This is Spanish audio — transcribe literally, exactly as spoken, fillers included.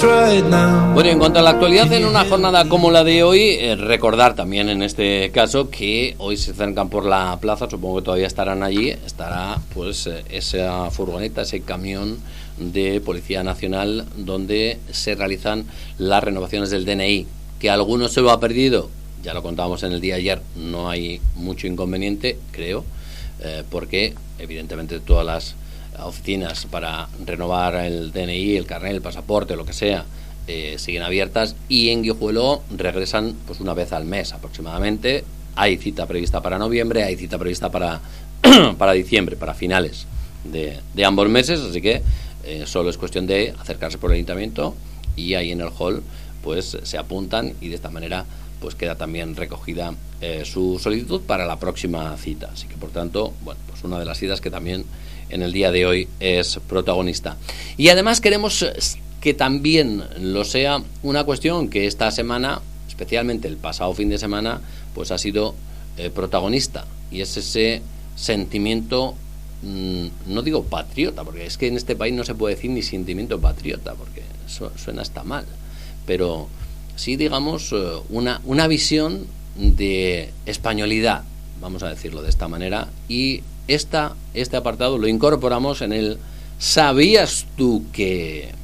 Bueno, en cuanto a la actualidad en una jornada como la de hoy, eh, recordar también en este caso que hoy se acercan por la plaza, supongo que todavía estarán allí, estará pues eh, esa furgoneta, ese camión de Policía Nacional donde se realizan las renovaciones del D N I, que alguno se lo ha perdido, ya lo contábamos en el día de ayer, no hay mucho inconveniente, creo, eh, porque evidentemente todas las oficinas para renovar el D N I, el carnet, el pasaporte, lo que sea, eh, siguen abiertas, y en Guijuelo regresan pues una vez al mes aproximadamente. Hay cita prevista para noviembre, hay cita prevista para para diciembre, para finales de, de ambos meses, así que eh, solo es cuestión de acercarse por el ayuntamiento y ahí en el hall pues se apuntan, y de esta manera pues queda también recogida eh, su solicitud para la próxima cita. Así que por tanto, bueno, pues una de las citas que también en el día de hoy es protagonista. Y además queremos que también lo sea una cuestión que esta semana, especialmente el pasado fin de semana, pues ha sido eh, protagonista, y es ese sentimiento, mmm, no digo patriota, porque es que en este país no se puede decir ni sentimiento patriota, porque eso suena hasta mal, pero sí, digamos, una, una visión de españolidad, vamos a decirlo de esta manera, y esta, este apartado lo incorporamos en el ¿sabías tú que?